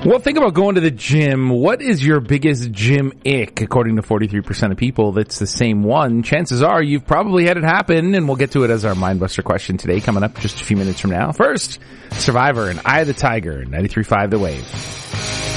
Well, think about going to the gym. What is your biggest gym ick? According to 43% of people, that's the same one. Chances are you've probably had it happen, and we'll get to it as our Mindbuster question today, coming up just a few minutes from now. First, Survivor and Eye of the Tiger, 93.5 The Wave.